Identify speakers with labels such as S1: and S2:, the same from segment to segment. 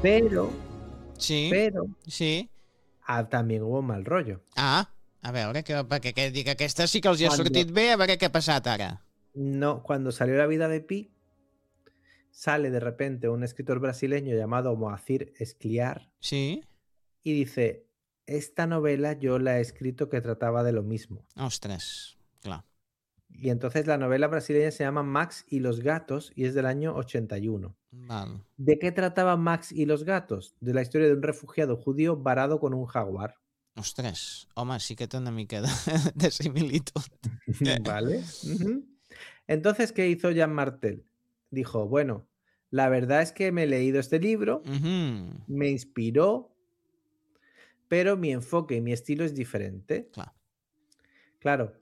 S1: Però,
S2: Sí,
S1: però,
S2: sí.
S1: també hubo mal rollo.
S2: A veure, perquè dic, aquesta sí que els hi ha
S1: Cuando,
S2: sortit bé, a veure què ha passat ara.
S1: no, cuando salió La vida de Pi, sale de repente un escritor brasileño llamado Moacir Scliar
S2: Sí?
S1: y dice, esta novela yo la he escrito que trataba de lo mismo.
S2: Ostres, clar.
S1: Y entonces la novela brasileña se llama Max y los gatos y es del año 81.
S2: Val.
S1: ¿De qué trataba Max y los gatos? De la historia de un refugiado judío varado con un jaguar.
S2: Ostres, home, sí que té una mica de similitud.
S1: ¿Vale? Ujú. Entonces, ¿qué hizo Jean Martel? Dijo, bueno, la verdad es que me he leído este libro, me inspiró, pero mi enfoque y mi estilo es diferente.
S2: Clar.
S1: Claro,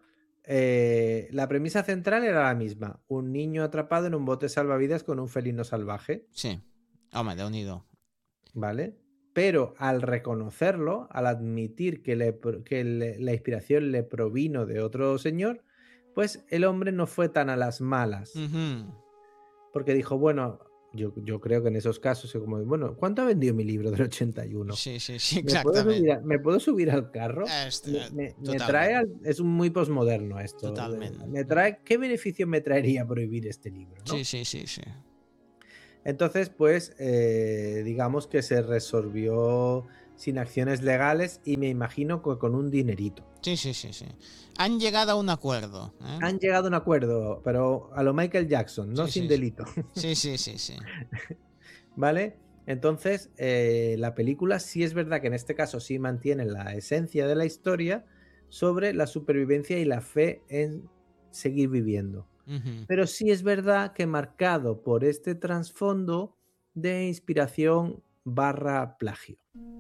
S1: la premisa central era la misma, un niño atrapado en un bote salvavidas con un felino salvaje,
S2: Sí. Home, Déu-n'hi-do.
S1: ¿vale? Pero al reconocerlo, al admitir que, la inspiración le provino de otro señor, pues el hombre no fue tan a las malas. Porque dijo, bueno, yo creo que en esos casos es como, bueno, ¿cuánto ha vendido mi libro del 81?
S2: Sí,
S1: ¿Me
S2: exactament.
S1: ¿Me puedo subir al carro? Me trae
S2: Totalment.
S1: es muy posmoderno esto.
S2: Totalment.
S1: Me trae, ¿qué beneficio me traería prohibir este libro? ¿no?
S2: Sí.
S1: Entonces, pues, digamos que se resolvió sin acciones legales y me imagino que con un dinerito.
S2: Sí. Han llegado a un acuerdo.
S1: Han llegado a un acuerdo, pero a lo Michael Jackson, no sin delito.
S2: Sí.
S1: ¿Vale? Entonces, la película sí es verdad que en este caso sí mantiene la esencia de la historia sobre la supervivencia y la fe en seguir viviendo. Pero sí es verdad que marcado por este trasfondo de inspiración barra plagio.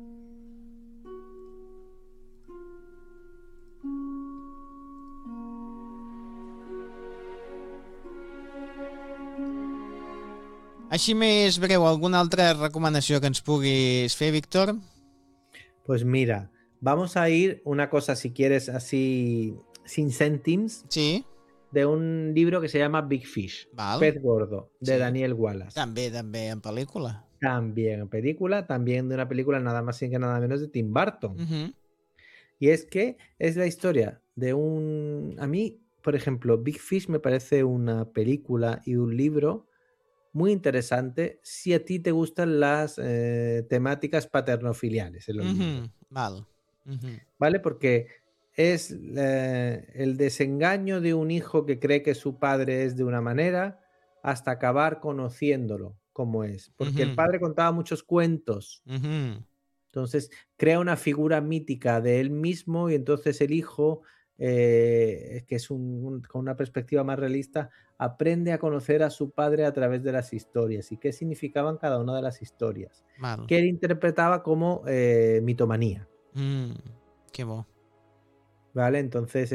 S2: Així més breu, alguna altra recomanació que ens puguis fer, Víctor?
S1: Pues mira, vamos a ir una cosa, si quieres, así sin céntims.
S2: Sí.
S1: De un libro que se llama Big Fish, Pez Gordo, de Daniel Wallace.
S2: També en pel·lícula.
S1: También en película, también de una película nada más y que nada menos de Tim Burton. Y es que es la historia de un... A mí, por ejemplo, Big Fish me parece una película y un libro muy interesante si a ti te gustan las temáticas paternofiliales en los libros. ¿Vale? Porque es el desengaño de un hijo que cree que su padre es de una manera hasta acabar conociéndolo como es. Porque el padre contaba muchos cuentos. Entonces crea una figura mítica de él mismo y entonces el hijo, que es con una perspectiva más realista, aprende a conocer a su padre a través de las historias y qué significaban cada una de las historias. Que él interpretaba como mitomanía.
S2: Qué bo.
S1: ¿Vale? Entonces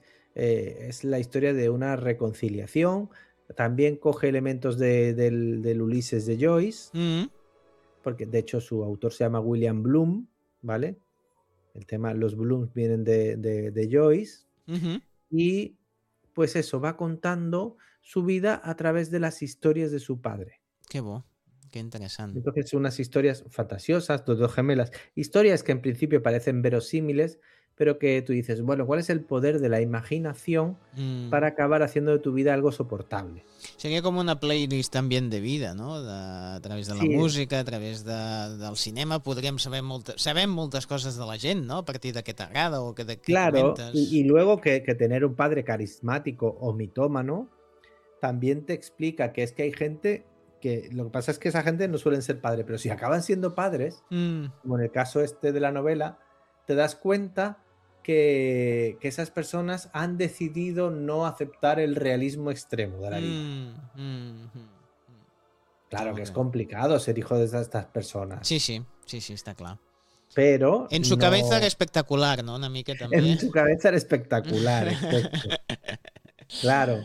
S1: es la historia de una reconciliación. También coge elementos del Ulises de Joyce, porque de hecho su autor se llama William Bloom, ¿vale? El tema, los Blooms vienen de Joyce. Y pues eso, va contando su vida a través de las historias de su padre.
S2: Qué bo, qué interesante.
S1: Entonces, unas historias fantasiosas, dos gemelas, historias que en principio parecen verosímiles, pero que tú dices, bueno, ¿cuál es el poder de la imaginación para acabar haciendo de tu vida algo soportable?
S2: Seria com una playlist ambient de vida, no? A través de la música, a través del cinema, podríem saber sabem moltes coses de la gent, no? A partir de què t'agrada o de què comentes.
S1: Y luego que tener un padre carismático o mitómano también te explica que es que hay gente que lo que pasa es que esa gente no suelen ser padres, pero si acaban siendo padres, como en el caso este de la novela, te das cuenta que esas personas han decidido no aceptar el realismo extremo de la vida. Claro que es complicado ser hijo de estas personas.
S2: Sí, está clar.
S1: Pero
S2: en su cabeza era espectacular, ¿no? Una mica també.
S1: En su cabeza era espectacular, exacto. Claro.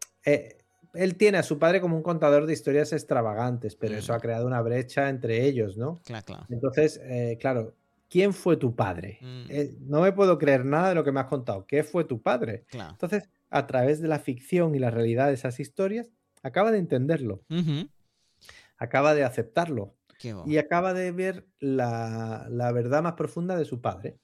S1: Él tiene a su padre como un contador de historias extravagantes, pero eso ha creado una brecha entre ellos, ¿no?
S2: Claro.
S1: Entonces, claro, ¿quién fue tu padre? No me puedo creer nada de lo que me has contado. ¿Qué fue tu padre?
S2: Claro.
S1: Entonces, a través de la ficción y la realidad de esas historias, acaba de entenderlo. Acaba de aceptarlo. y acaba de ver la verdad más profunda de su padre.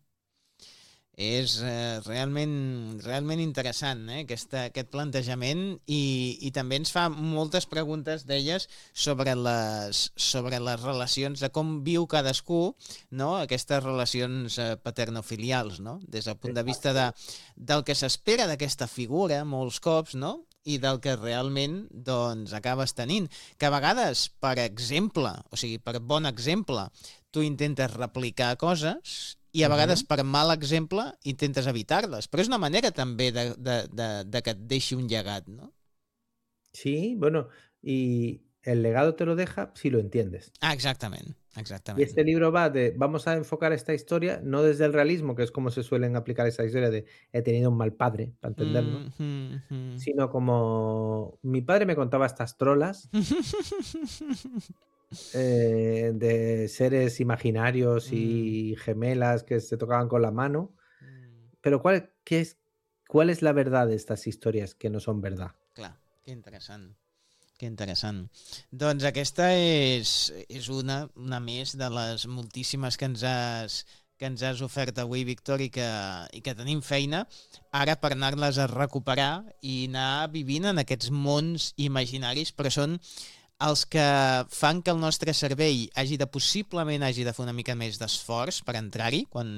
S2: És realment interessant, aquest plantejament i també ens fa moltes preguntes d'elles sobre les relacions, de com viu cadascú, no? Aquestes relacions paternofilials, no? Des del punt de vista del que s'espera d'aquesta figura molts cops, no? I del que realment doncs, acabes tenint. Que a vegades, per exemple, o sigui, per bon exemple, tu intentes replicar coses i a vegades, per mal exemple, intentes evitar-les. Però és una manera també de que et deixi un llegat, ¿no?
S1: Sí, bueno, y el legado te lo deja si lo entiendes.
S2: Exactament.
S1: Y este libro va de, vamos a enfocar esta historia, no desde el realismo, que es como se suelen aplicar esa historia de he tenido un mal padre, para entendernos, sino como mi padre me contaba estas trolas de seres imaginarios y gemelas que se tocaban con la mano. Pero ¿cuál es la verdad de estas historias que no son verdad?
S2: Clar, que interessant. Que interessant. Doncs aquesta és una més de les moltíssimes que ens has ofert avui, Víctor, i que tenim feina ara per anar-les a recuperar i anar vivint en aquests mons imaginaris, però són els que fan que el nostre cervell hagi de fer una mica més d'esforç per entrar-hi quan